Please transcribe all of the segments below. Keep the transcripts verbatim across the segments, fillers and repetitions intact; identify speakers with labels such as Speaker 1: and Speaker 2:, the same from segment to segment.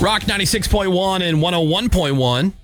Speaker 1: Rock ninety-six point one and one oh one point one.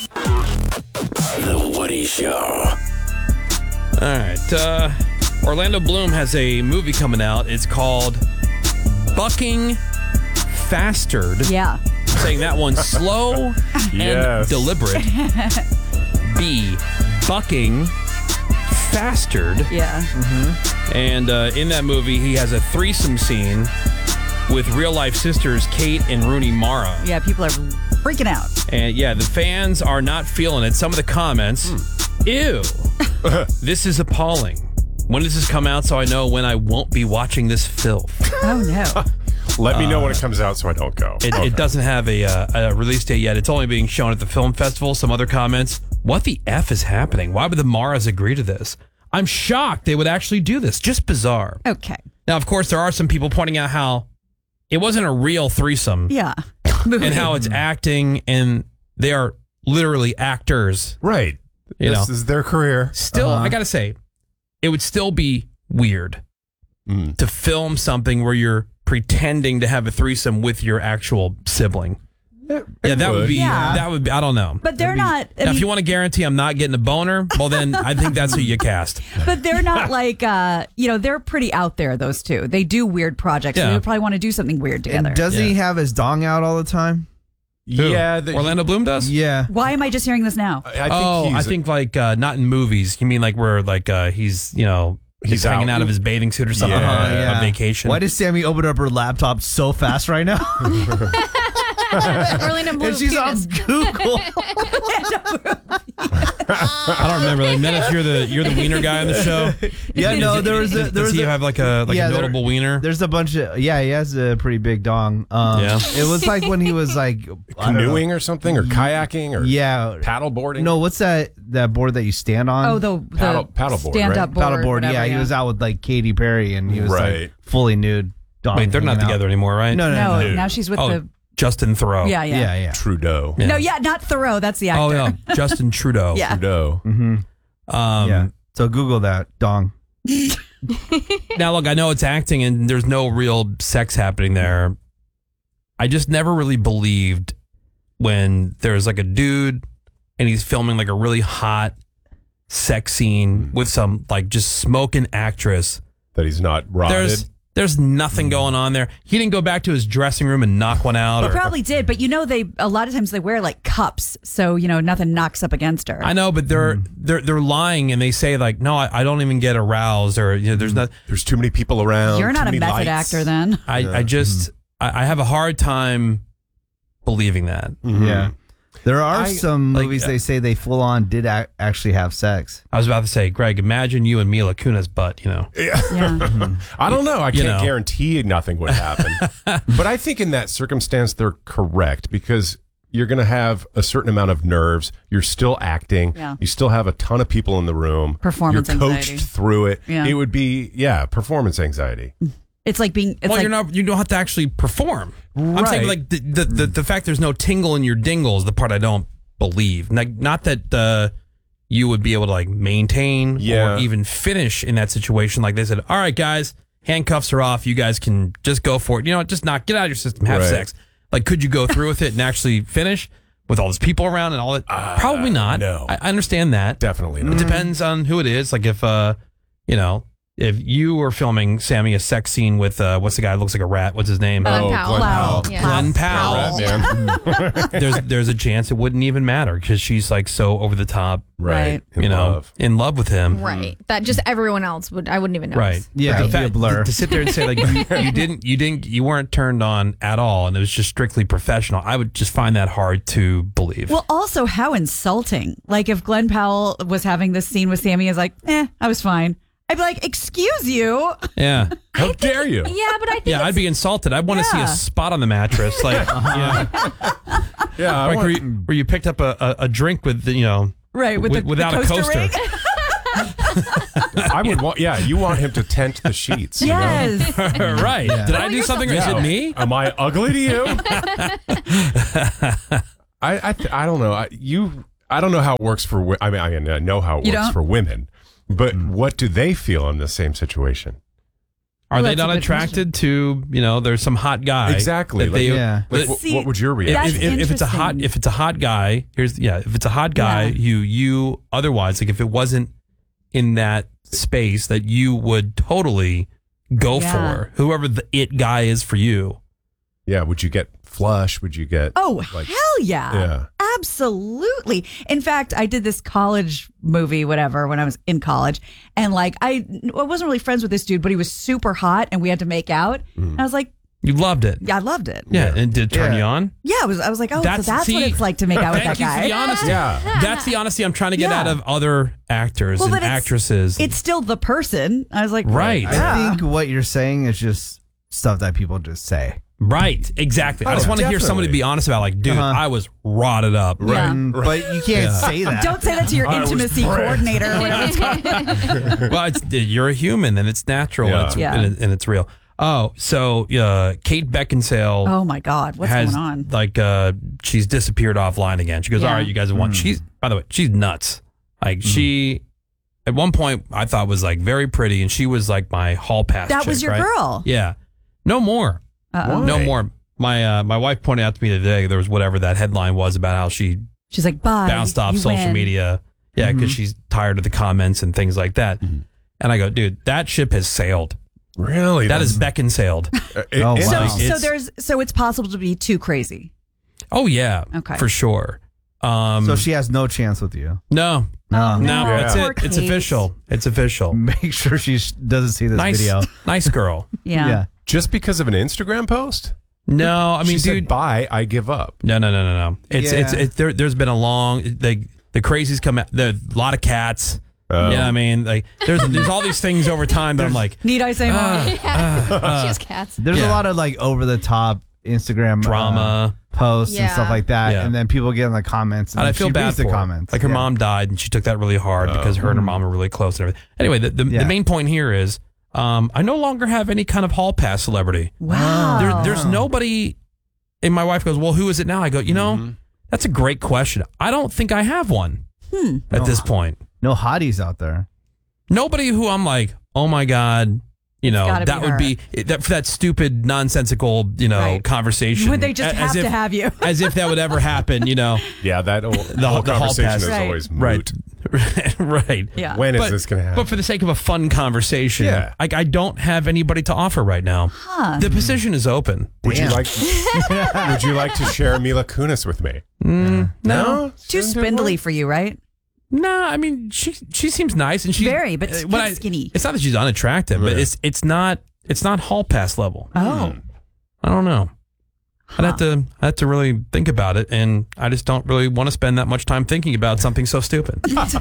Speaker 2: The Woody Show.
Speaker 1: All right. Uh, Orlando Bloom has a movie coming out. It's called Bucking Fastered.
Speaker 3: Yeah.
Speaker 1: Saying that one slow and
Speaker 4: Yes.
Speaker 1: deliberate. B. Bucking Fastered.
Speaker 3: Yeah.
Speaker 1: And uh, in that movie, he has a threesome scene with real-life sisters Kate and Rooney Mara.
Speaker 3: Yeah, people are freaking out.
Speaker 1: And yeah, the fans are not feeling it. Some of the comments, ew, this is appalling. When does this come out so I know when I won't be watching this filth?
Speaker 3: Oh, no.
Speaker 4: Let me know when it comes out so I don't go.
Speaker 1: It,
Speaker 4: Okay.
Speaker 1: it doesn't have a, uh, a release date yet. It's only being shown at the film festival. Some other comments, what the F is happening? Why would the Maras agree to this? I'm shocked they would actually do this. Just bizarre.
Speaker 3: Okay.
Speaker 1: Now, of course, there are some people pointing out how it wasn't a real threesome.
Speaker 3: Yeah.
Speaker 1: And how it's acting, and they are literally actors.
Speaker 4: Right.
Speaker 1: You
Speaker 4: this
Speaker 1: know.
Speaker 4: is their career.
Speaker 1: Still,
Speaker 4: Uh-huh.
Speaker 1: I gotta say, it would still be weird
Speaker 4: Mm.
Speaker 1: to film something where you're pretending to have a threesome with your actual sibling.
Speaker 4: It,
Speaker 1: Yeah, that would
Speaker 4: would.
Speaker 1: be.
Speaker 3: Yeah.
Speaker 1: That would be. I don't know.
Speaker 3: But they're not. I
Speaker 1: Now, if
Speaker 3: mean,
Speaker 1: you want to guarantee I'm not getting a boner, well, then I think that's who you cast.
Speaker 3: but they're not like, uh, you know, they're pretty out there, those two. They do weird projects. So
Speaker 1: Yeah.
Speaker 3: they would probably want to do something weird together.
Speaker 5: And does he
Speaker 1: Yeah.
Speaker 5: have his dong out all the time?
Speaker 1: Who?
Speaker 4: Yeah. The,
Speaker 1: Orlando Bloom does.
Speaker 5: Yeah.
Speaker 3: Why am I just hearing this now?
Speaker 4: I I think
Speaker 1: oh,
Speaker 4: he's,
Speaker 1: I think like uh, not in movies. You mean like where like uh, he's you know he's,
Speaker 4: He's
Speaker 1: hanging
Speaker 4: out.
Speaker 1: out of his bathing suit or something
Speaker 4: Yeah.
Speaker 1: on
Speaker 5: Yeah.
Speaker 1: a vacation.
Speaker 5: Why does Sammy open up her laptop so fast right now?
Speaker 6: Orlando Bloom.
Speaker 5: and she's on
Speaker 6: penis.
Speaker 5: Google.
Speaker 1: I don't remember. Like, Menace, you're the you're the wiener guy on the show.
Speaker 5: yeah, no, there was a
Speaker 1: Does
Speaker 5: there was
Speaker 1: he
Speaker 5: a,
Speaker 1: have like a like
Speaker 5: yeah,
Speaker 1: a
Speaker 5: there-
Speaker 1: notable wiener?
Speaker 5: There's a bunch of yeah, he has a pretty big dong. Um,
Speaker 1: Yeah.
Speaker 5: it was like when he was like I don't know.
Speaker 4: canoeing or something, or kayaking, or
Speaker 5: Yeah,
Speaker 4: paddle boarding.
Speaker 5: no, what's that that board that you stand on?
Speaker 3: Oh, the, the
Speaker 4: Paddle- paddleboard,
Speaker 3: stand
Speaker 4: right?
Speaker 3: up board.
Speaker 5: paddleboard.
Speaker 3: whatever,
Speaker 5: Yeah, he was out with like Katy Perry, and he was
Speaker 4: Right.
Speaker 5: like fully nude. Dong
Speaker 1: Wait, they're not
Speaker 5: hanging out.
Speaker 1: together anymore, right?
Speaker 5: No, no,
Speaker 3: No,
Speaker 5: no.
Speaker 3: now she's with
Speaker 1: Oh,
Speaker 3: the.
Speaker 1: Justin Thoreau.
Speaker 3: Yeah, yeah.
Speaker 5: Yeah, yeah.
Speaker 4: Trudeau.
Speaker 1: Yeah.
Speaker 3: No, yeah, not Thoreau. That's the actor.
Speaker 1: Oh yeah, Justin Trudeau.
Speaker 3: Yeah.
Speaker 4: Trudeau.
Speaker 5: Mm-hmm.
Speaker 1: Um,
Speaker 5: yeah. So Google that dong.
Speaker 1: Now look, I know it's acting and there's no real sex happening there. I just never really believed when there's like a dude and he's filming like a really hot sex scene with some like just smoking actress.
Speaker 4: That he's not rotted.
Speaker 1: There's there's nothing going on there. He didn't go back to his dressing room and knock one out.
Speaker 3: He
Speaker 1: Or,
Speaker 3: probably did, but you know, they a lot of times they wear like cups, so you know nothing knocks up against her.
Speaker 1: I know, but they're they're they're lying and they say like, no, I, I don't even get aroused, or you know, there's not.
Speaker 4: There's too many people around.
Speaker 3: You're not
Speaker 4: too
Speaker 3: a
Speaker 4: many
Speaker 3: method
Speaker 4: lights.
Speaker 3: actor, then.
Speaker 1: I I just I, I have a hard time believing that.
Speaker 4: Mhm.
Speaker 5: Yeah. There are
Speaker 4: I-
Speaker 5: some
Speaker 1: like,
Speaker 5: movies
Speaker 1: uh,
Speaker 5: they say they full on did ac- actually have sex.
Speaker 1: I was about to say, Greg, imagine you and Mila Kunis butt, you know.
Speaker 4: Yeah.
Speaker 3: Yeah.
Speaker 4: I don't know. I
Speaker 1: You
Speaker 4: can't
Speaker 1: know.
Speaker 4: guarantee nothing would happen. But I think in that circumstance, they're correct because you're going to have a certain amount of nerves. You're still acting.
Speaker 3: Yeah.
Speaker 4: You still have a ton of people in the room.
Speaker 3: Performance
Speaker 4: You're coached
Speaker 3: anxiety.
Speaker 4: through it.
Speaker 3: Yeah.
Speaker 4: It would be, yeah, performance anxiety.
Speaker 3: It's like being. It's
Speaker 1: well,
Speaker 3: like,
Speaker 1: you're not. You don't have to actually perform. I'm saying
Speaker 4: Right.
Speaker 1: like the, the the the fact there's no tingle in your dingle is the part I don't believe. Like, not that uh, you would be able to like maintain
Speaker 4: Yeah.
Speaker 1: or even finish in that situation. Like they said, all right, guys, handcuffs are off. You guys can just go for it. You know, just not get out of your system. Have
Speaker 4: Right.
Speaker 1: sex. Like, could you go through with it and actually finish with all these people around and all that? Probably not.
Speaker 4: no.
Speaker 1: I, I understand that.
Speaker 4: Definitely
Speaker 1: It
Speaker 4: not.
Speaker 1: depends on who it is. Like if, uh, you know, if you were filming, Sammy, a sex scene with, uh, what's the guy that looks like a rat? What's his name?
Speaker 6: Glenn
Speaker 4: Oh,
Speaker 6: Powell.
Speaker 4: Glenn Powell.
Speaker 6: Yeah.
Speaker 1: Glenn Powell.
Speaker 4: Rat man.
Speaker 1: there's there's a chance it wouldn't even matter because she's like so over the top,
Speaker 4: Right. In
Speaker 1: you know,
Speaker 4: love.
Speaker 1: in love with him.
Speaker 6: Right. That just everyone else would, I wouldn't even know.
Speaker 1: Right.
Speaker 5: Yeah,
Speaker 1: But
Speaker 5: it'd
Speaker 1: the
Speaker 5: be a blur.
Speaker 1: To sit there and say like you, you didn't, you didn't, you weren't turned on at all, and it was just strictly professional. I would just find that hard to believe.
Speaker 3: well, also how insulting. Like if Glenn Powell was having this scene with Sammy, is like, eh, I was fine. I'd be like, excuse you.
Speaker 1: yeah,
Speaker 4: How dare you?
Speaker 6: Yeah, but I think
Speaker 1: yeah,
Speaker 6: it's,
Speaker 1: I'd be insulted. I'd want to see
Speaker 3: Yeah.
Speaker 1: a spot on the mattress, like yeah,
Speaker 4: Yeah. I
Speaker 1: like
Speaker 4: want-
Speaker 1: where you, where you picked up a, a, a drink with the, you know,
Speaker 3: Right, with
Speaker 1: wi-
Speaker 3: the,
Speaker 1: without
Speaker 3: the
Speaker 1: a
Speaker 3: coaster.
Speaker 1: coaster.
Speaker 3: ring.
Speaker 4: I would want, yeah, you want him to tent the sheets. you know?
Speaker 3: Yes.
Speaker 1: right? Did I do something, or is
Speaker 4: Yeah.
Speaker 1: it me?
Speaker 4: Am I ugly to you? I I, th- I don't know. I, you I don't know how it works for. wi- I mean, I mean, I know how it
Speaker 3: You
Speaker 4: works
Speaker 3: don't?
Speaker 4: for women, but what do they feel in the same situation?
Speaker 1: Are
Speaker 3: Well,
Speaker 1: they
Speaker 3: that's a
Speaker 1: not
Speaker 3: good
Speaker 1: attracted to, you know, there's some hot guy.
Speaker 4: Exactly.
Speaker 1: that they-
Speaker 4: Like,
Speaker 5: Yeah.
Speaker 4: like,
Speaker 1: But
Speaker 4: wh-
Speaker 3: see,
Speaker 4: what would your
Speaker 1: If,
Speaker 4: reaction?
Speaker 3: That's
Speaker 1: if, if it's a hot,
Speaker 3: interesting.
Speaker 1: if it's a hot guy, here's yeah. If it's a hot guy,
Speaker 3: Yeah.
Speaker 1: you you otherwise like if it wasn't in that space that you would totally go
Speaker 3: Yeah.
Speaker 1: for whoever the it guy is for you.
Speaker 4: Yeah. Would you get flush? Would you get?
Speaker 3: Oh,
Speaker 4: like,
Speaker 3: hell yeah.
Speaker 4: Yeah.
Speaker 3: Absolutely. In fact, I did this college movie, whatever, when I was in college. And like, I, I wasn't really friends with this dude, but he was super hot and we had to make out. And I was like,
Speaker 1: You loved it.
Speaker 3: yeah, I loved it.
Speaker 1: Yeah, and did it turn
Speaker 5: Yeah.
Speaker 1: you on?
Speaker 3: Yeah, I was, I was like, oh,
Speaker 1: That's-
Speaker 3: so that's
Speaker 1: see,
Speaker 3: what it's like to make out with that
Speaker 1: Thank you
Speaker 3: guy.
Speaker 1: for the honesty.
Speaker 4: Yeah.
Speaker 1: That's the honesty I'm trying to get
Speaker 3: Yeah.
Speaker 1: out of other actors
Speaker 3: Well,
Speaker 1: and
Speaker 3: but it's-
Speaker 1: actresses.
Speaker 3: It's still the person. I was like,
Speaker 1: Right.
Speaker 5: I
Speaker 3: yeah.
Speaker 5: think what you're saying is just stuff that people just say.
Speaker 1: right, exactly. I
Speaker 4: Oh,
Speaker 1: just want to hear somebody
Speaker 4: definitely.
Speaker 1: be honest about, like, dude,
Speaker 5: Uh-huh.
Speaker 1: I was rotted up.
Speaker 3: Yeah.
Speaker 5: Mm, But you can't
Speaker 1: Yeah.
Speaker 5: say that.
Speaker 3: Don't say that to your
Speaker 4: I was
Speaker 3: intimacy
Speaker 4: pressed.
Speaker 3: coordinator. or whatever it's called.
Speaker 1: Well, it's, you're a human, and it's natural,
Speaker 4: Yeah.
Speaker 1: and, it's,
Speaker 3: Yeah.
Speaker 1: and, it- and it's real. Oh, so uh, Kate Beckinsale
Speaker 3: Oh my God, what's
Speaker 1: has
Speaker 3: going on?
Speaker 1: like uh, she's disappeared offline again. She goes,
Speaker 3: Yeah.
Speaker 1: all right, you guys have won. She's by the way, she's nuts. Like she, at one point, I thought was like very pretty, and she was like my hall pass.
Speaker 3: That was
Speaker 1: chick,
Speaker 3: your
Speaker 1: right?
Speaker 3: girl.
Speaker 1: Yeah, no more.
Speaker 3: Uh-oh.
Speaker 4: Why?
Speaker 1: No more. My uh, my wife pointed out to me today there was whatever that headline was about how she
Speaker 3: She's like, bye.
Speaker 1: bounced off
Speaker 3: you
Speaker 1: social
Speaker 3: win.
Speaker 1: media. Yeah, because she's tired of the comments and things like that. And I go, dude, that ship has sailed.
Speaker 4: Really?
Speaker 1: That is Beckinsale.
Speaker 4: Uh, it-
Speaker 5: Oh,
Speaker 4: it-
Speaker 3: So,
Speaker 5: wow.
Speaker 3: so
Speaker 1: It's-
Speaker 3: there's, so it's possible to be too crazy.
Speaker 1: Oh yeah,
Speaker 3: Okay.
Speaker 1: for sure. Um,
Speaker 5: So she has no chance with you.
Speaker 1: no,
Speaker 5: No.
Speaker 1: no,
Speaker 4: Yeah.
Speaker 1: that's
Speaker 3: Poor
Speaker 1: it. It's
Speaker 3: Kate.
Speaker 1: official. It's official.
Speaker 5: Make sure she sh- doesn't see this
Speaker 1: Nice,
Speaker 5: video.
Speaker 1: nice girl.
Speaker 3: Yeah.
Speaker 5: Yeah.
Speaker 4: Just because of an Instagram post?
Speaker 1: No, I mean,
Speaker 4: she said,
Speaker 1: dude.
Speaker 4: bye, I give up.
Speaker 1: No, no, no, no, no. It's
Speaker 5: Yeah.
Speaker 1: it's it, there. There's been a long. They, the crazies come out. There a lot of cats.
Speaker 4: Oh.
Speaker 1: Yeah, I mean, like there's there's all these things over time, but I'm like
Speaker 3: Need I say more?
Speaker 1: uh,
Speaker 6: she has cats.
Speaker 5: There's
Speaker 1: Yeah.
Speaker 5: a lot of like over the top Instagram uh,
Speaker 1: drama.
Speaker 5: posts and
Speaker 6: Yeah.
Speaker 5: stuff like that,
Speaker 1: Yeah.
Speaker 5: and then people get in the comments and,
Speaker 1: And I
Speaker 5: then
Speaker 1: feel
Speaker 5: she
Speaker 1: bad
Speaker 5: reads
Speaker 1: for
Speaker 5: the
Speaker 1: her.
Speaker 5: comments.
Speaker 1: Like her
Speaker 5: Yeah.
Speaker 1: mom died, and she took that really hard because her and her mom are really close and everything. Anyway, the the,
Speaker 5: Yeah.
Speaker 1: the main point here is, um, I no longer have any kind of hall pass celebrity.
Speaker 3: Wow.
Speaker 1: There, there's nobody. And my wife goes, well, who is it now? I go, you know, that's a great question. I don't think I have one
Speaker 3: Hmm.
Speaker 1: at
Speaker 5: No.
Speaker 1: this point.
Speaker 5: No hotties out there.
Speaker 1: Nobody who I'm like, oh my God, you know,
Speaker 3: gotta
Speaker 1: that
Speaker 3: be
Speaker 1: would
Speaker 3: her.
Speaker 1: be that for that stupid, nonsensical, you know,
Speaker 3: Right.
Speaker 1: conversation.
Speaker 3: Would they just
Speaker 1: A-
Speaker 3: have
Speaker 1: as if,
Speaker 3: to have you?
Speaker 1: as if that would ever happen, you know?
Speaker 4: Yeah, that whole,
Speaker 1: The-
Speaker 4: whole
Speaker 1: the hall
Speaker 4: conversation
Speaker 1: pass.
Speaker 4: is
Speaker 3: Right.
Speaker 4: always
Speaker 1: Right.
Speaker 4: moot.
Speaker 1: right.
Speaker 3: Yeah.
Speaker 4: When is
Speaker 1: But-
Speaker 4: this going to happen?
Speaker 1: But for the sake of a fun conversation,
Speaker 4: Yeah.
Speaker 1: like I don't have anybody to offer right now.
Speaker 3: Huh.
Speaker 1: The position is open.
Speaker 4: would you
Speaker 5: Damn.
Speaker 4: like would you like to share Mila Kunis with me?
Speaker 1: Mm, no,
Speaker 3: Too
Speaker 4: Shouldn't it
Speaker 3: spindly
Speaker 4: work?
Speaker 3: for you, right?
Speaker 1: no. I mean, she she seems nice, and she
Speaker 3: Very, but
Speaker 1: uh,
Speaker 3: keep skinny.
Speaker 1: It's not that she's unattractive, but
Speaker 4: Right.
Speaker 1: it's it's not it's not hall pass level.
Speaker 3: Oh.
Speaker 1: I don't know. I'd have to I have to really think about it, and I just don't really want to spend that much time thinking about something so stupid.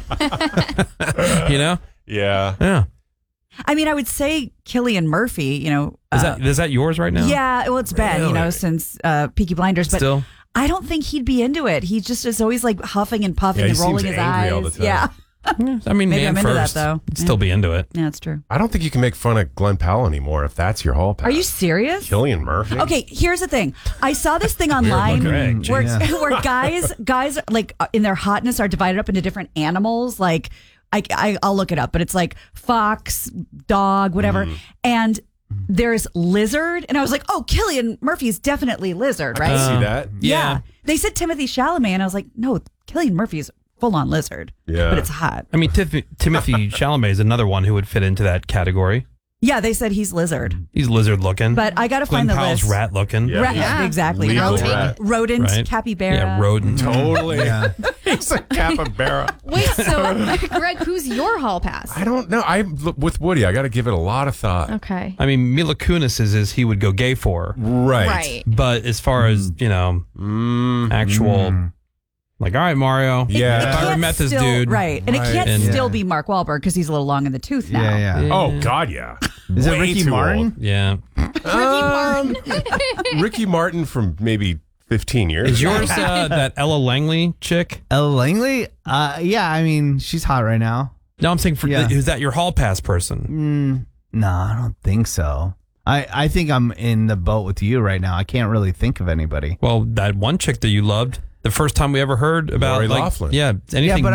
Speaker 1: you know?
Speaker 4: Yeah.
Speaker 1: Yeah.
Speaker 3: I mean, I would say Cillian Murphy, you know.
Speaker 1: Is
Speaker 3: uh,
Speaker 1: that is that yours right now?
Speaker 3: Yeah, well, it's been, you know,
Speaker 4: Really?
Speaker 3: since uh, Peaky Blinders, but
Speaker 1: Still.
Speaker 3: I don't think he'd be into it. He just is always like huffing and puffing
Speaker 4: Yeah, he
Speaker 3: and rolling
Speaker 4: seems
Speaker 3: his
Speaker 4: angry
Speaker 3: eyes.
Speaker 4: all the time.
Speaker 3: Yeah,
Speaker 1: Yeah, I mean,
Speaker 3: Maybe
Speaker 1: man
Speaker 3: I'm into that,
Speaker 1: first.
Speaker 3: though.
Speaker 1: I'd still be into it.
Speaker 3: yeah, that's true.
Speaker 4: I don't think you can make fun of Glenn Powell anymore if that's your hall pass.
Speaker 3: Are you serious?
Speaker 4: Cillian Murphy?
Speaker 3: Okay, here's the thing. I saw this thing online
Speaker 1: Greg,
Speaker 3: where,
Speaker 5: geez.
Speaker 3: where guys guys like uh, in their hotness are divided up into different animals. Like I, I I'll look it up, but it's like fox, dog, whatever, and there's lizard, and I was like, oh, Cillian Murphy's definitely lizard, right?
Speaker 4: I see that?
Speaker 1: Yeah.
Speaker 3: They said Timothy Chalamet, and I was like, no, Cillian Murphy's full on lizard.
Speaker 4: Yeah.
Speaker 3: But it's hot.
Speaker 1: I mean, Tif- Timothy Chalamet is another one who would fit into that category.
Speaker 3: Yeah, they said he's lizard.
Speaker 1: He's lizard looking.
Speaker 3: But I got to
Speaker 1: Glenn
Speaker 3: find the
Speaker 1: Powell's
Speaker 3: list.
Speaker 1: rat looking.
Speaker 4: Yeah.
Speaker 3: Rat,
Speaker 6: Yeah.
Speaker 3: exactly.
Speaker 4: Legal
Speaker 3: Rodent,
Speaker 4: rat.
Speaker 3: rodent
Speaker 1: Right?
Speaker 3: capybara.
Speaker 1: Yeah, rodent.
Speaker 4: Totally.
Speaker 5: Yeah.
Speaker 4: He's a capybara.
Speaker 6: Wait, so Greg, who's your hall pass?
Speaker 4: I don't know. I with Woody, I got to give it a lot of thought.
Speaker 6: Okay.
Speaker 1: I mean, Mila Kunis is, is he would go gay for.
Speaker 4: Right.
Speaker 6: Right.
Speaker 1: But as far as, you know,
Speaker 4: Mm,
Speaker 1: actual, like, all right, Mario.
Speaker 4: Yeah.
Speaker 3: It
Speaker 1: If I ever
Speaker 3: can't
Speaker 1: met this
Speaker 3: still-
Speaker 1: dude.
Speaker 3: Right. And
Speaker 4: Right.
Speaker 3: it can't
Speaker 1: And-
Speaker 3: still
Speaker 5: Yeah.
Speaker 3: be Mark Wahlberg because he's a little long in the tooth now.
Speaker 5: Yeah, yeah.
Speaker 4: Oh God, yeah.
Speaker 5: Is it
Speaker 4: Way
Speaker 5: Ricky
Speaker 4: too
Speaker 5: Martin?
Speaker 1: Yeah.
Speaker 4: Um, Ricky Martin from maybe fifteen years.
Speaker 1: Is
Speaker 4: ago.
Speaker 1: yours uh, that Ella Langley chick?
Speaker 5: Ella Langley? Uh, yeah, I mean, she's hot right now.
Speaker 1: No, I'm saying, for,
Speaker 5: Yeah.
Speaker 1: is that your hall pass person?
Speaker 5: Mm, no, I don't think so. I, I think I'm in the boat with you right now. I can't really think of anybody.
Speaker 1: Well, that one chick that you loved, the first time we ever heard about,
Speaker 4: Lori
Speaker 1: like,
Speaker 4: Loughlin.
Speaker 1: yeah, anything
Speaker 5: but